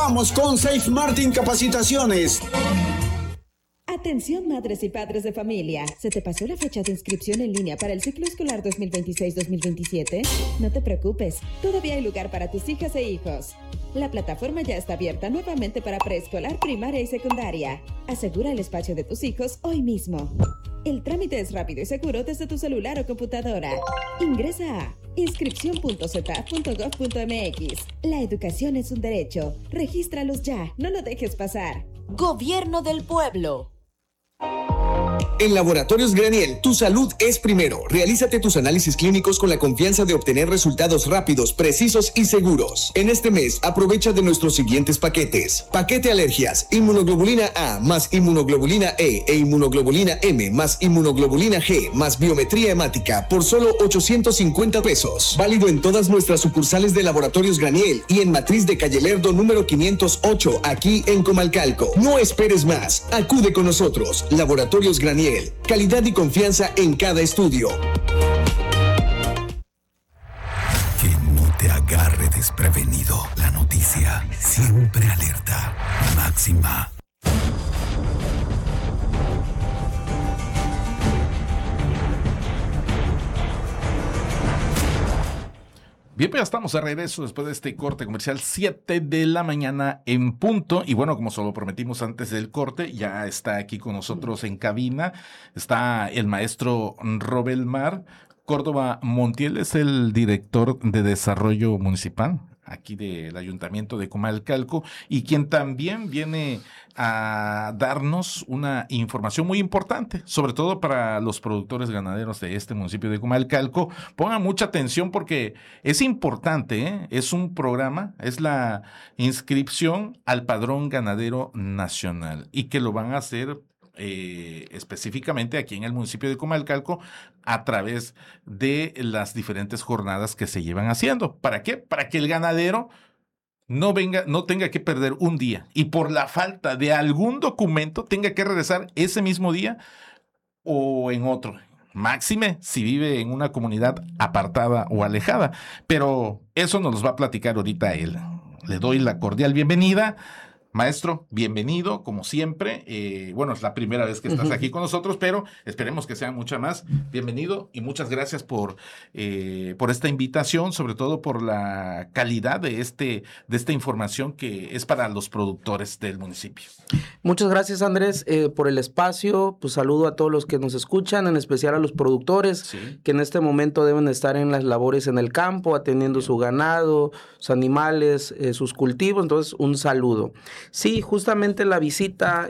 Vamos con Safe Martin Capacitaciones. Atención madres y padres de familia. ¿Se te pasó la fecha de inscripción en línea para el ciclo escolar 2026-2027? No te preocupes, todavía hay lugar para tus hijas e hijos. La plataforma ya está abierta nuevamente para preescolar, primaria y secundaria. Asegura el espacio de tus hijos hoy mismo. El trámite es rápido y seguro desde tu celular o computadora. Ingresa a inscripción.cetap.gov.mx. La educación es un derecho. Regístralos ya, no lo dejes pasar. Gobierno del Pueblo. En Laboratorios Graniel, tu salud es primero. Realízate tus análisis clínicos con la confianza de obtener resultados rápidos, precisos y seguros. En este mes, aprovecha de nuestros siguientes paquetes. Paquete alergias, inmunoglobulina A más inmunoglobulina E e inmunoglobulina M más inmunoglobulina G más biometría hemática por solo 850 pesos. Válido en todas nuestras sucursales de Laboratorios Graniel y en Matriz de Calle Lerdo número 508, aquí en Comalcalco. No esperes más. Acude con nosotros. Laboratorios Graniel. Calidad y confianza en cada estudio. Que no te agarre desprevenido. La noticia siempre alerta. Máxima. Bien, pues ya estamos de regreso después de este corte comercial, 7 de la mañana en punto. Y bueno, como se lo prometimos antes del corte, ya está aquí con nosotros en cabina. Está el maestro Robelmar Córdoba Montiel, es el director de Desarrollo Municipal aquí del Ayuntamiento de Comalcalco, y quien también viene a darnos una información muy importante, sobre todo para los productores ganaderos de este municipio de Comalcalco. Pongan mucha atención porque es importante, ¿eh? Es un programa, es la inscripción al Padrón Ganadero Nacional, y que lo van a hacer específicamente aquí en el municipio de Comalcalco a través de las diferentes jornadas que se llevan haciendo. ¿Para qué? Para que el ganadero no tenga que perder un día y por la falta de algún documento tenga que regresar ese mismo día o en otro. Máxime si vive en una comunidad apartada o alejada. Pero eso nos los va a platicar ahorita él. Le doy la cordial bienvenida. Maestro, bienvenido, como siempre. Bueno, es la primera vez que estás aquí con nosotros, pero esperemos que sea mucha más. Bienvenido y muchas gracias por esta invitación, sobre todo por la calidad de esta información que es para los productores del municipio. Muchas gracias, Andrés, por el espacio. Pues saludo a todos los que nos escuchan, en especial a los productores, sí, que en este momento deben estar en las labores en el campo, atendiendo su ganado, sus animales, sus cultivos. Entonces, un saludo. Sí, justamente la visita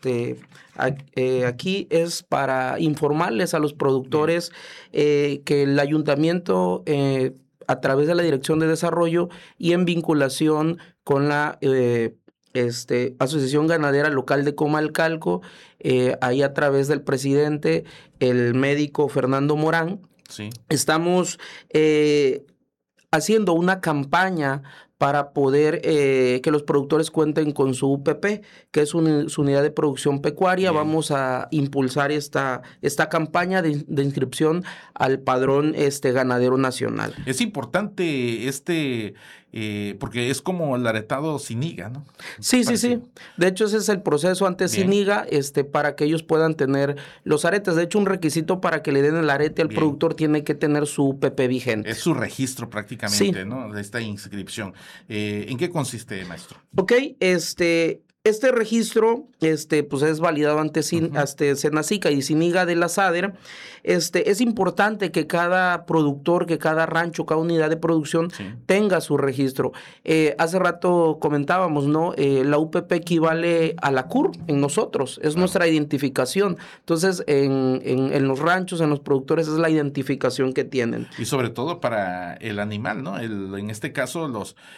aquí es para informarles a los productores que el ayuntamiento, a través de la Dirección de Desarrollo y en vinculación con la Asociación Ganadera Local de Comalcalco, ahí a través del presidente, el médico Fernando Morán, sí, estamos haciendo una campaña para poder que los productores cuenten con su UPP, que es su unidad de producción pecuaria. Bien. Vamos a impulsar esta campaña de inscripción al Padrón Ganadero Nacional. Es importante porque es como el aretado SINIGA, ¿no? Sí. De hecho, ese es el proceso ante SINIGA, para que ellos puedan tener los aretes. De hecho, un requisito para que le den el arete al productor tiene que tener su UPP vigente. Es su registro prácticamente, sí, ¿no? De esta inscripción. ¿En qué consiste, maestro? Ok, este registro pues es validado ante Senacica y SINIGA de la SADER. Es importante que cada productor, que cada rancho, cada unidad de producción, sí, tenga su registro. Hace rato comentábamos, ¿no? La UPP equivale a la CUR en nosotros, es nuestra identificación. Entonces, en los ranchos, en los productores, es la identificación que tienen. Y sobre todo para el animal, ¿no? En este caso,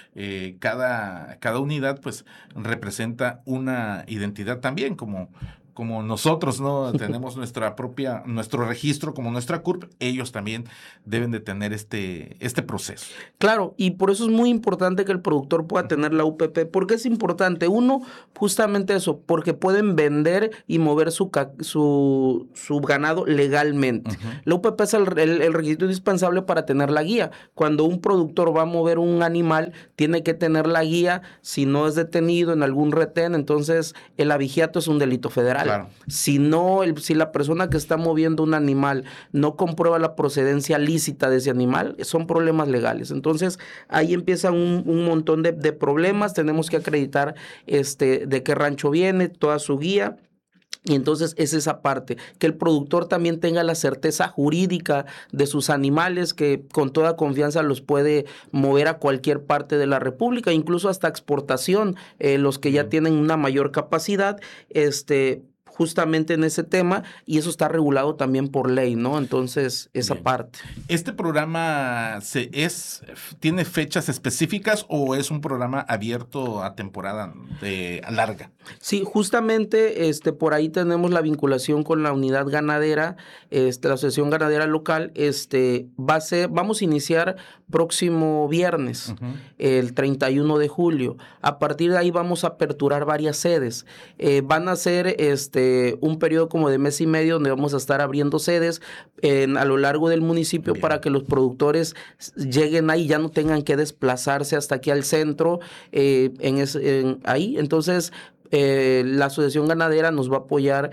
cada unidad, pues, representa una identidad también, como como nosotros, ¿no? Tenemos nuestro registro como nuestra CURP, ellos también deben de tener este proceso. Claro, y por eso es muy importante que el productor pueda tener la UPP. ¿Por qué es importante? Uno, justamente eso, porque pueden vender y mover su ganado legalmente. La UPP es el requisito indispensable para tener la guía. Cuando un productor va a mover un animal, tiene que tener la guía. Si no es detenido en algún retén, entonces el abigeato es un delito federal. Claro. Si la persona que está moviendo un animal no comprueba la procedencia lícita de ese animal, son problemas legales. Entonces, ahí empiezan un montón de problemas. Tenemos que acreditar de qué rancho viene, toda su guía. Y entonces es esa parte, que el productor también tenga la certeza jurídica de sus animales, que con toda confianza los puede mover a cualquier parte de la República, incluso hasta exportación, los que ya tienen una mayor capacidad, justamente en ese tema, y eso está regulado también por ley, ¿no? Entonces, esa parte. ¿Este programa tiene fechas específicas o es un programa abierto a temporada larga? Sí, justamente por ahí tenemos la vinculación con la unidad ganadera, la Asociación Ganadera Local. Vamos a iniciar próximo viernes, el 31 de julio. A partir de ahí vamos a aperturar varias sedes. Van a ser un periodo como de mes y medio donde vamos a estar abriendo sedes a lo largo del municipio. Bien. Para que los productores lleguen ahí, ya no tengan que desplazarse hasta aquí al centro, ahí. Entonces, la Asociación Ganadera nos va a apoyar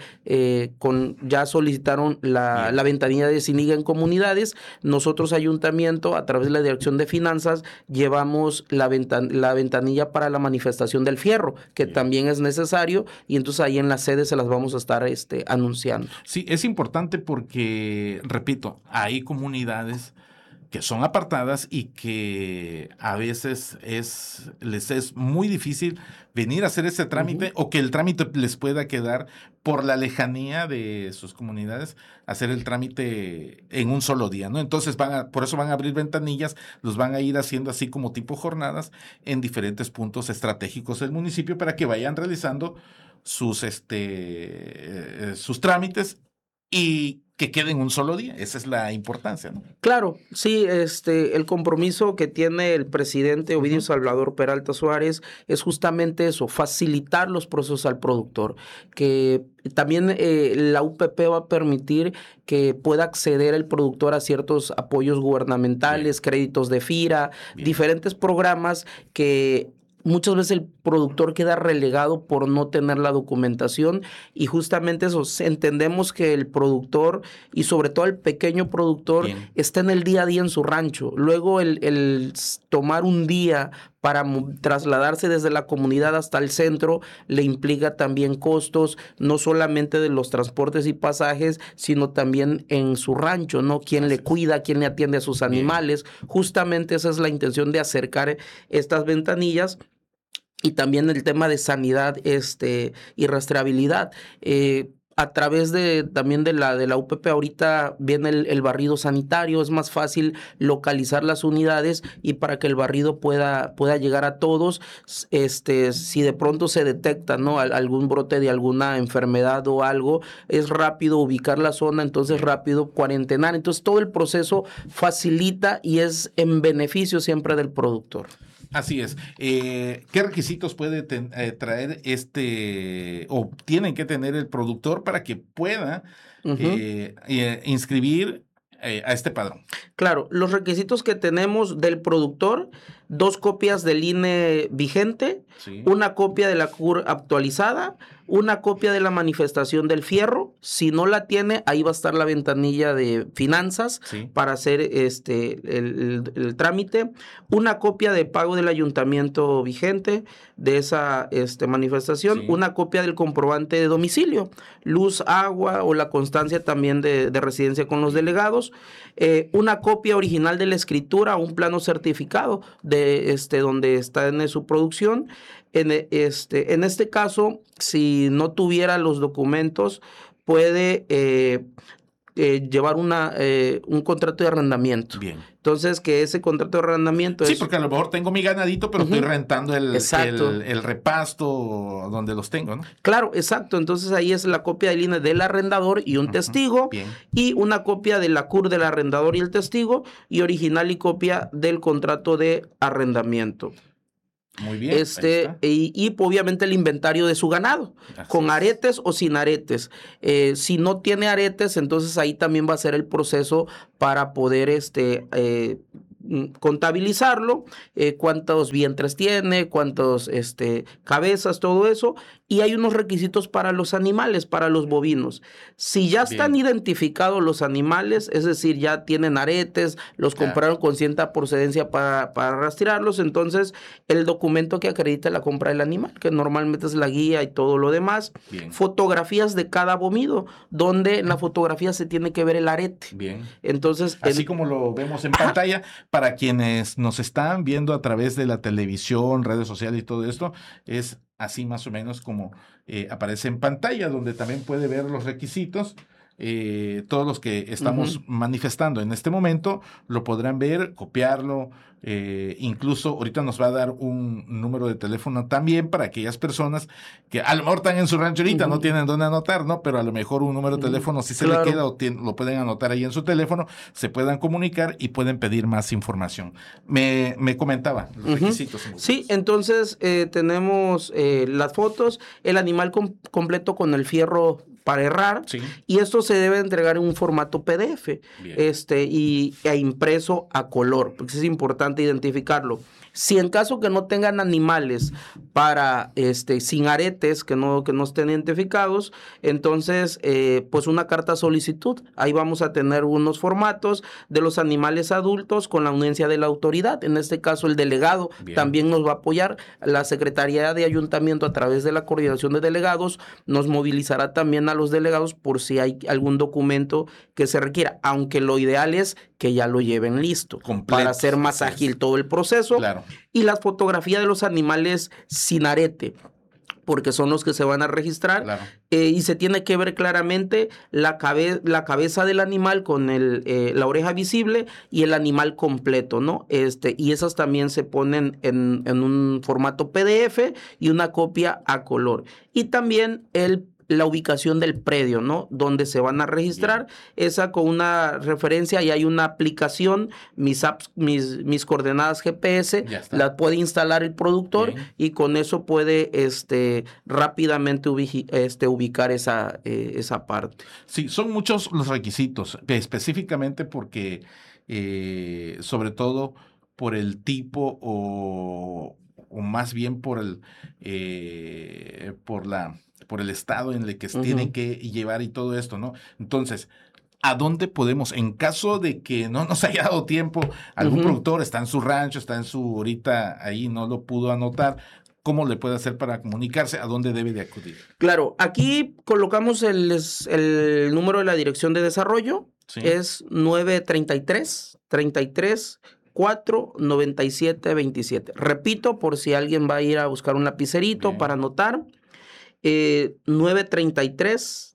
ya solicitaron la ventanilla de Ziniga en comunidades. Nosotros, ayuntamiento, a través de la Dirección de Finanzas, llevamos la ventanilla para la manifestación del fierro, que también es necesario, y entonces ahí en las sedes se las vamos a estar anunciando. Sí, es importante porque, repito, hay comunidades que son apartadas y que a veces les es muy difícil venir a hacer ese trámite, o que el trámite les pueda quedar por la lejanía de sus comunidades, hacer el trámite en un solo día, ¿no? Entonces por eso van a abrir ventanillas, los van a ir haciendo así como tipo jornadas en diferentes puntos estratégicos del municipio para que vayan realizando sus trámites y que quede en un solo día. Esa es la importancia, ¿no? Claro, sí, el compromiso que tiene el presidente Ovidio Salvador Peralta Suárez es justamente eso, facilitar los procesos al productor, que también la UPP va a permitir que pueda acceder el productor a ciertos apoyos gubernamentales, créditos de FIRA, diferentes programas que muchas veces el productor queda relegado por no tener la documentación, y justamente eso, entendemos que el productor y sobre todo el pequeño productor está en el día a día en su rancho. Luego el tomar un día para trasladarse desde la comunidad hasta el centro le implica también costos, no solamente de los transportes y pasajes, sino también en su rancho, ¿no? ¿Quién le cuida, quién le atiende a sus animales? Justamente esa es la intención de acercar estas ventanillas. Y también el tema de sanidad y rastreabilidad. A través también de la UPP ahorita viene el barrido sanitario. Es más fácil localizar las unidades, y para que el barrido pueda llegar a todos, si de pronto se detecta, ¿no?, algún brote de alguna enfermedad o algo, es rápido ubicar la zona, entonces rápido cuarentenar. Entonces todo el proceso facilita y es en beneficio siempre del productor. Así es. ¿Qué requisitos puede traer o tienen que tener el productor para que pueda inscribir a este padrón? Claro, los requisitos que tenemos del productor: 2 copias del INE vigente, una copia de la CUR actualizada, una copia de la manifestación del fierro. Si no la tiene, ahí va a estar la ventanilla de finanzas para hacer el trámite, una copia de pago del ayuntamiento vigente de esa manifestación, una copia del comprobante de domicilio, luz, agua, o la constancia también de residencia con los delegados, una copia original de la escritura, un plano certificado de donde está en su producción. En este caso, si no tuviera los documentos, puede llevar un contrato de arrendamiento. Bien. Entonces, que ese contrato de arrendamiento Sí, porque a lo mejor tengo mi ganadito, pero estoy rentando Exacto. el repasto donde los tengo, ¿no? Claro, exacto. Entonces ahí es la copia del INE del arrendador y un testigo. Bien. Y una copia de la CUR del arrendador y el testigo, y original y copia del contrato de arrendamiento. Muy bien. Ahí está. Y obviamente el inventario de su ganado, Así con es. aretes o sin aretes. Si no tiene aretes, entonces ahí también va a ser el proceso para poder contabilizarlo, cuántos vientres tiene, cuántos cabezas, todo eso. Y hay unos requisitos para los animales, para los bovinos. Si ya están identificados los animales, es decir, ya tienen aretes, los compraron con cierta procedencia para rastrearlos, entonces el documento que acredita la compra del animal, que normalmente es la guía y todo lo demás. Bien. Fotografías de cada bovino, donde en la fotografía se tiene que ver el arete. Bien. Entonces, Así como lo vemos en pantalla, para quienes nos están viendo a través de la televisión, redes sociales y todo esto, es así más o menos como aparece en pantalla, donde también puede ver los requisitos. Todos los que estamos manifestando en este momento lo podrán ver, copiarlo, incluso ahorita nos va a dar un número de teléfono también para aquellas personas que a lo mejor están en su rancho ahorita, no tienen dónde anotar, ¿no? Pero a lo mejor un número de teléfono si se le queda o lo pueden anotar ahí en su teléfono, se puedan comunicar y pueden pedir más información. Me comentaba los requisitos. Sí, entonces tenemos las fotos, el animal completo con el fierro para herrar, y esto se debe entregar en un formato PDF e impreso a color, porque es importante identificarlo. Si en caso que no tengan animales para sin aretes, que no estén identificados, entonces pues una carta solicitud. Ahí vamos a tener unos formatos de los animales adultos con la anuencia de la autoridad. En este caso el delegado también nos va a apoyar. La Secretaría de Ayuntamiento, a través de la coordinación de delegados, nos movilizará también a los delegados por si hay algún documento que se requiera, aunque lo ideal es que ya lo lleven listo para hacer más ágil todo el proceso. Claro. Y la fotografía de los animales sin arete, porque son los que se van a registrar. Claro. Y se tiene que ver claramente la cabeza del animal con la oreja visible y el animal completo, ¿no? Y esas también se ponen en un formato PDF y una copia a color. Y también la ubicación del predio, ¿no? Donde se van a registrar, esa con una referencia, y hay una aplicación, mis coordenadas GPS, la puede instalar el productor y con eso puede rápidamente ubicar esa parte. Sí, son muchos los requisitos, específicamente porque sobre todo por el tipo o más bien por el estado en el que tienen que llevar y todo esto, ¿no? Entonces, ¿a dónde podemos, en caso de que no nos haya dado tiempo, algún productor está en su rancho, está en su, ahorita ahí no lo pudo anotar, ¿cómo le puede hacer para comunicarse? ¿A dónde debe de acudir? Claro, aquí colocamos el número de la Dirección de Desarrollo, es 933 497 27. Repito, por si alguien va a ir a buscar un lapicerito para anotar, 933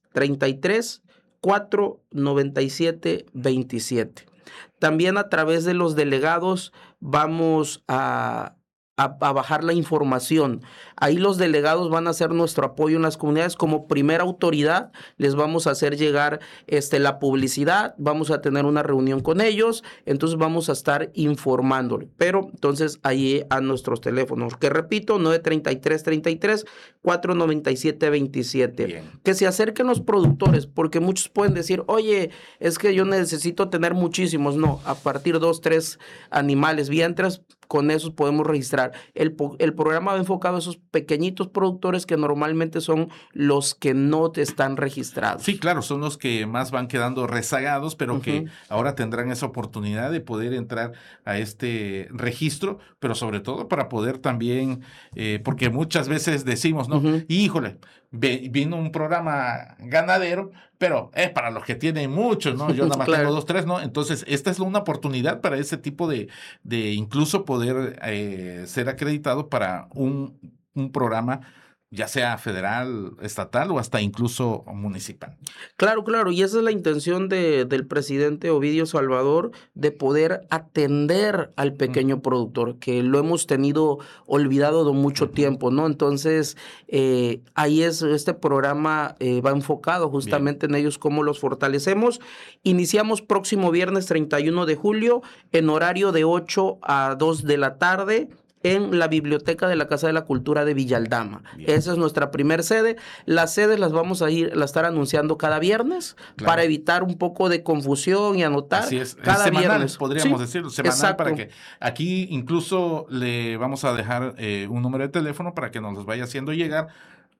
497 27. También a través de los delegados vamos a bajar la información. Ahí los delegados van a hacer nuestro apoyo en las comunidades. Como primera autoridad, les vamos a hacer llegar la publicidad, vamos a tener una reunión con ellos, entonces vamos a estar informándole. Pero entonces ahí a nuestros teléfonos, que repito, 933 497 27. Bien. Que se acerquen los productores, porque muchos pueden decir, oye, es que yo necesito tener muchísimos. No, a partir de 2, 3 animales, vientres, con esos podemos registrar. El programa va enfocado a esos pequeñitos productores que normalmente son los que no están registrados. Sí, claro, son los que más van quedando rezagados, pero que ahora tendrán esa oportunidad de poder entrar a este registro, pero sobre todo para poder también, porque muchas veces decimos, ¿no? Híjole, vino un programa ganadero, pero es para los que tienen muchos, ¿no? Yo nada más tengo 2, 3, ¿no? Entonces, esta es una oportunidad para ese tipo de incluso poder ser acreditado para un programa ya sea federal, estatal o hasta incluso municipal. Claro, y esa es la intención del presidente Ovidio Salvador, de poder atender al pequeño productor, que lo hemos tenido olvidado de mucho tiempo, ¿no? Entonces, ahí este programa va enfocado justamente en ellos, cómo los fortalecemos. Iniciamos próximo viernes 31 de julio en horario de 8 a 2 de la tarde, en la biblioteca de la Casa de la Cultura de Villaldama. Bien. Esa es nuestra primer sede. Las sedes las vamos a estar anunciando cada viernes, claro, para evitar un poco de confusión y anotar. Así es. Cada semanal, viernes. Podríamos decirlo, semanal. Exacto. Para que aquí incluso le vamos a dejar un número de teléfono para que nos los vaya haciendo llegar.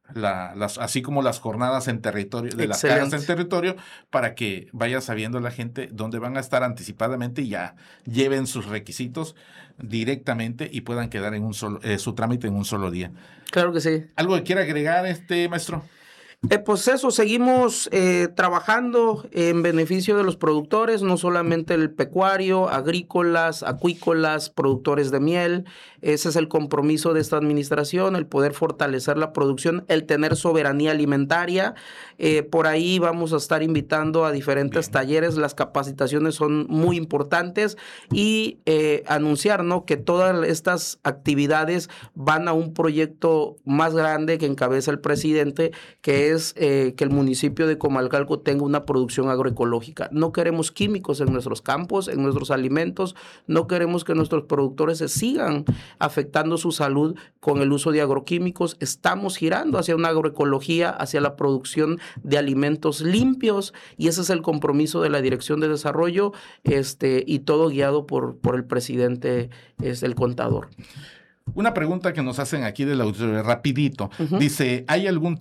Así como las jornadas en territorio, de las cajas en territorio, para que vaya sabiendo la gente dónde van a estar anticipadamente y ya lleven sus requisitos directamente y puedan quedar en su trámite en un solo día. Claro que sí. ¿Algo que quiera agregar, maestro? Pues eso, seguimos trabajando en beneficio de los productores, no solamente el pecuario, agrícolas, acuícolas, productores de miel. Ese es el compromiso de esta administración, el poder fortalecer la producción, el tener soberanía alimentaria. Por ahí vamos a estar invitando a diferentes talleres, las capacitaciones son muy importantes, y anunciar, ¿no?, que todas estas actividades van a un proyecto más grande que encabeza el presidente, que es que el municipio de Comalcalco tenga una producción agroecológica. No queremos químicos en nuestros campos, en nuestros alimentos, no queremos que nuestros productores se sigan afectando su salud con el uso de agroquímicos. Estamos girando hacia una agroecología, hacia la producción de alimentos limpios, y ese es el compromiso de la Dirección de Desarrollo, y todo guiado por el presidente, el contador. Una pregunta que nos hacen aquí del auditorio, rapidito. Dice, ¿hay algún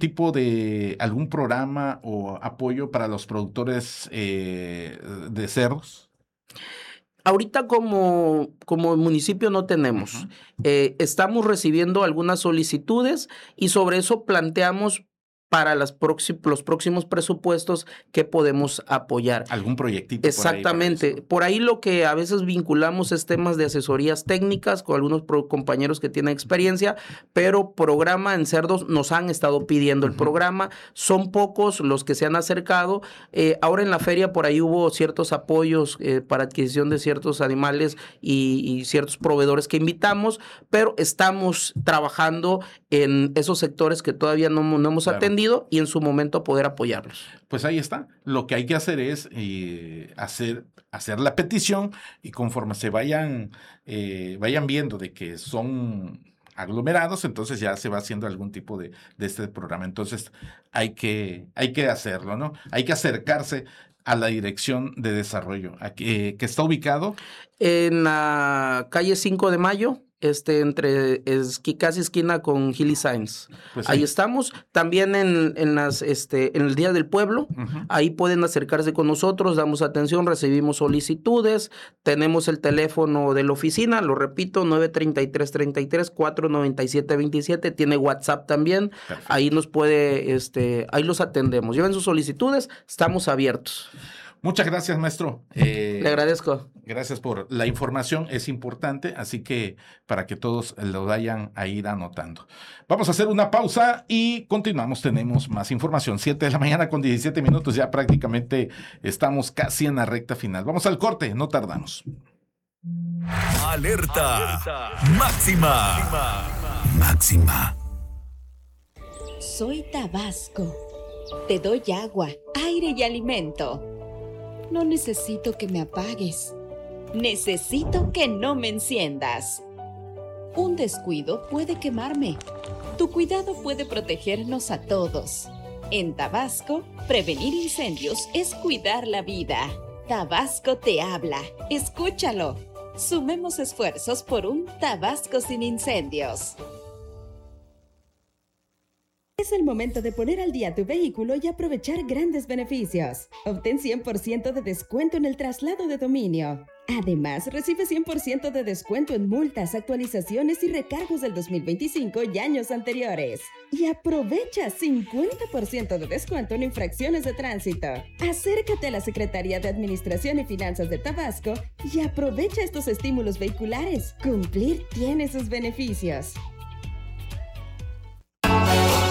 programa o apoyo para los productores de cerdos? Ahorita como municipio no tenemos. Estamos recibiendo algunas solicitudes y sobre eso planteamos para los próximos presupuestos que podemos apoyar. ¿Algún proyectito? Exactamente. Por ahí lo que a veces vinculamos es temas de asesorías técnicas con algunos compañeros que tienen experiencia, pero programa en cerdos nos han estado pidiendo el programa. Son pocos los que se han acercado. Ahora en la feria por ahí hubo ciertos apoyos para adquisición de ciertos animales y ciertos proveedores que invitamos, pero estamos trabajando en esos sectores que todavía no hemos atendido, y en su momento poder apoyarlos. Pues ahí está. Lo que hay que hacer es hacer la petición, y conforme se vayan viendo de que son aglomerados, entonces ya se va haciendo algún tipo de este programa. Entonces hay que hacerlo, ¿no? Hay que acercarse a la Dirección de Desarrollo, que está ubicado en la calle 5 de Mayo, entre casi esquina con Gili Sainz. Pues ahí estamos. También en el Día del Pueblo, ahí pueden acercarse con nosotros, damos atención, recibimos solicitudes, tenemos el teléfono de la oficina, lo repito, 933-497-27, tiene WhatsApp también. Perfecto. Ahí nos puede, ahí los atendemos. Lleven sus solicitudes, estamos abiertos. Muchas gracias, maestro. Le agradezco. Gracias por la información, es importante, así que para que todos lo vayan a ir anotando. Vamos a hacer una pausa y continuamos, tenemos más información. 7 de la mañana con 17 minutos, ya prácticamente estamos casi en la recta final. Vamos al corte, no tardamos. Alerta. Máxima. Máxima. Soy Tabasco. Te doy agua, aire y alimento. No necesito que me apagues. Necesito que no me enciendas. Un descuido puede quemarme. Tu cuidado puede protegernos a todos. En Tabasco, prevenir incendios es cuidar la vida. Tabasco te habla. Escúchalo. Sumemos esfuerzos por un Tabasco sin incendios. Es el momento de poner al día tu vehículo y aprovechar grandes beneficios. Obtén 100% de descuento en el traslado de dominio. Además, recibe 100% de descuento en multas, actualizaciones y recargos del 2025 y años anteriores. Y aprovecha 50% de descuento en infracciones de tránsito. Acércate a la Secretaría de Administración y Finanzas de Tabasco y aprovecha estos estímulos vehiculares. Cumplir tiene sus beneficios.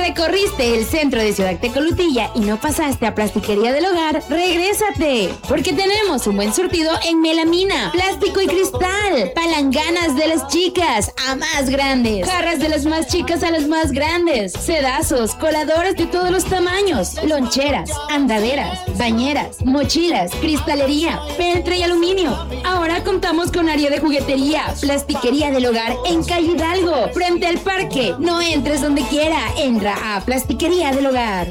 recorriste el centro de Ciudad Tecolutilla y no pasaste a Plastiquería del Hogar, regrésate, porque tenemos un buen surtido en melamina, plástico y cristal, palanganas de las chicas a más grandes, jarras de las más chicas a las más grandes, sedazos, coladores de todos los tamaños, loncheras, andaderas, bañeras, mochilas, cristalería, peltre y aluminio. Ahora contamos con área de juguetería, Plastiquería del Hogar en Calle Hidalgo, frente al parque. No entres donde quiera, entra a Plastiquería del Hogar.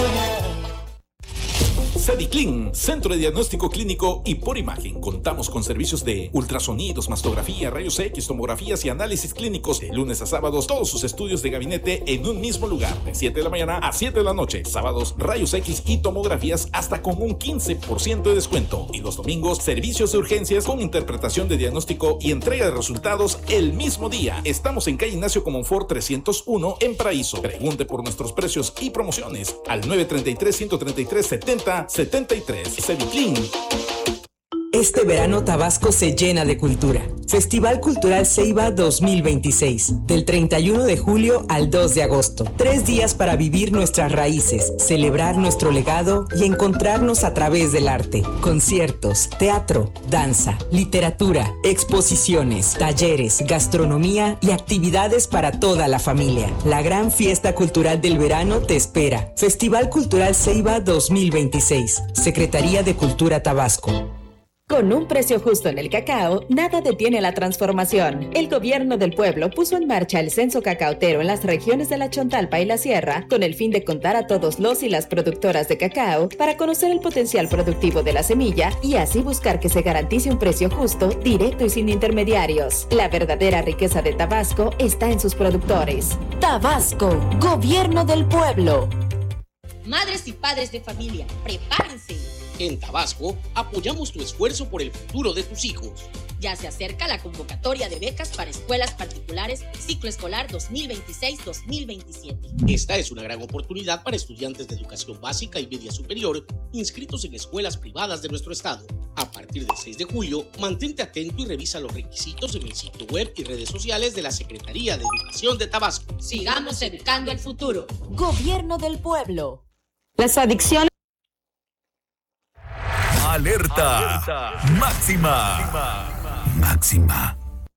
Cediclin, Centro de Diagnóstico Clínico y por Imagen. Contamos con servicios de ultrasonidos, mastografía, rayos X, tomografías y análisis clínicos. De lunes a sábados, todos sus estudios de gabinete en un mismo lugar. De 7 de la mañana a 7 de la noche. Sábados, rayos X y tomografías hasta con un 15% de descuento. Y los domingos, servicios de urgencias con interpretación de diagnóstico y entrega de resultados el mismo día. Estamos en calle Ignacio Comonfort 301 en Paraíso. Pregunte por nuestros precios y promociones al 933-133-7073. Cediclin. Este verano Tabasco se llena de cultura. Festival Cultural Ceiba 2026, del 31 de julio al 2 de agosto. 3 días para vivir nuestras raíces, celebrar nuestro legado y encontrarnos a través del arte. Conciertos, teatro, danza, literatura, exposiciones, talleres, gastronomía y actividades para toda la familia. La gran fiesta cultural del verano te espera. Festival Cultural Ceiba 2026, Secretaría de Cultura Tabasco. Con un precio justo en el cacao, nada detiene la transformación. El gobierno del pueblo puso en marcha el censo cacaotero en las regiones de la Chontalpa y la Sierra con el fin de contar a todos los y las productoras de cacao para conocer el potencial productivo de la semilla y así buscar que se garantice un precio justo, directo y sin intermediarios. La verdadera riqueza de Tabasco está en sus productores. Tabasco, Gobierno del Pueblo. Madres y padres de familia, prepárense. En Tabasco, apoyamos tu esfuerzo por el futuro de tus hijos. Ya se acerca la convocatoria de becas para escuelas particulares ciclo escolar 2026-2027. Esta es una gran oportunidad para estudiantes de educación básica y media superior inscritos en escuelas privadas de nuestro estado. A partir del 6 de julio, mantente atento y revisa los requisitos en el sitio web y redes sociales de la Secretaría de Educación de Tabasco. Sigamos educando el futuro. Gobierno del Pueblo. Las adicciones. Alerta. Máxima. Máxima.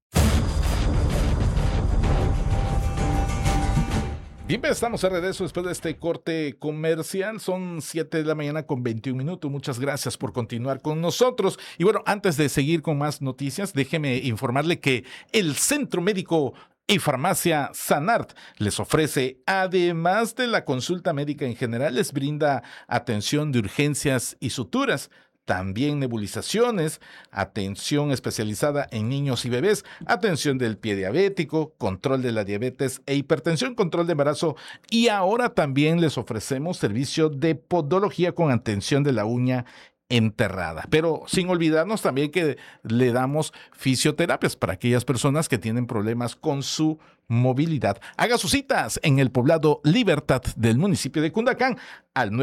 Bien, estamos de regreso después de este corte comercial. Son 7 de la mañana con 21 minutos. Muchas gracias por continuar con nosotros. Y bueno, antes de seguir con más noticias, déjeme informarle que el Centro Médico y Farmacia Sanart les ofrece, además de la consulta médica en general, les brinda atención de urgencias y suturas. También nebulizaciones, atención especializada en niños y bebés, atención del pie diabético, control de la diabetes e hipertensión, control de embarazo y ahora también les ofrecemos servicio de podología con atención de la uña enterrada. Pero sin olvidarnos también que le damos fisioterapias para aquellas personas que tienen problemas con su movilidad. Haga sus citas en el poblado Libertad del municipio de Cundacán al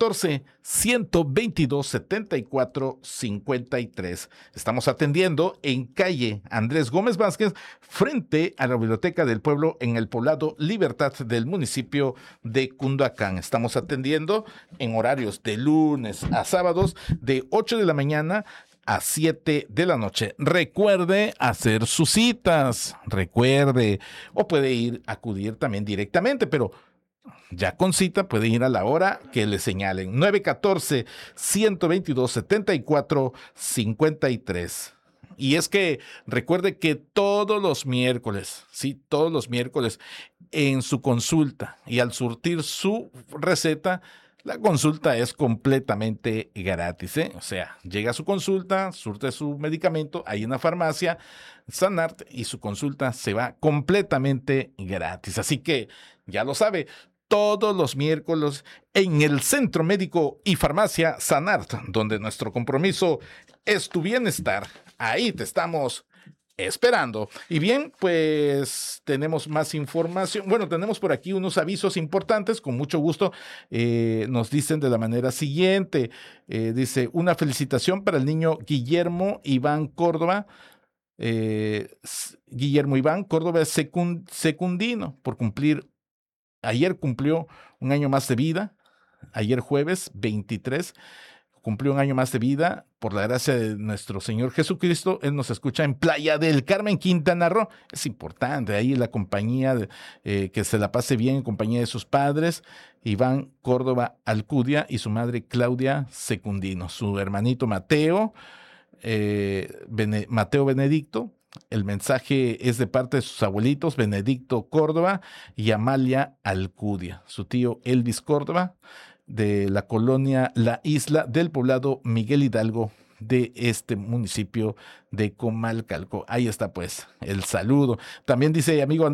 914-122-7453. Estamos atendiendo en calle Andrés Gómez Vázquez, frente a la Biblioteca del Pueblo en el poblado Libertad del municipio de Cundacán. Estamos atendiendo en horarios de lunes a sábados de 8 de la mañana a 7 de la noche. Recuerde hacer sus citas, o puede acudir también directamente, pero ya con cita puede ir a la hora que le señalen. 914-122-7453. Y es que recuerde que todos los miércoles, en su consulta y al surtir su receta, la consulta es completamente gratis, ¿eh? O sea, llega a su consulta, surte su medicamento, hay una farmacia, Sanart, y su consulta se va completamente gratis. Así que, ya lo sabe, todos los miércoles en el Centro Médico y Farmacia Sanart, donde nuestro compromiso es tu bienestar. Ahí te estamos esperando. Y bien, pues tenemos más información. Bueno, tenemos por aquí unos avisos importantes. Con mucho gusto nos dicen de la manera siguiente. Dice, una felicitación para el niño Guillermo Iván Córdoba. Guillermo Iván Córdoba es secundino por cumplir ayer cumplió un año más de vida, ayer jueves 23, cumplió un año más de vida por la gracia de nuestro Señor Jesucristo. Él nos escucha en Playa del Carmen, Quintana Roo. Es importante ahí la compañía, que se la pase bien en compañía de sus padres, Iván Córdoba Alcudia y su madre Claudia Secundino, su hermanito Mateo, Mateo Benedicto. El mensaje es de parte de sus abuelitos Benedicto Córdoba y Amalia Alcudia, su tío Elvis Córdoba, de la colonia La Isla del poblado Miguel Hidalgo de este municipio de Comalcalco. Ahí está pues el saludo. También dice amigo